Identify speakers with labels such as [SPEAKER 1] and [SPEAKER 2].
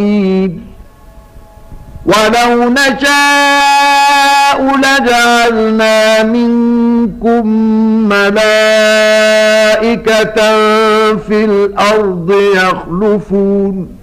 [SPEAKER 1] ولو نشاء لجعلنا منكم ملائكة في الأرض يخلفون